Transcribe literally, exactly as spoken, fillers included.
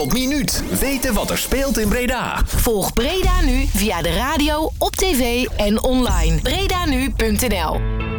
tot minuut weten wat er speelt in Breda. Volg Breda Nu via de radio, op tv en online. breda nu punt n l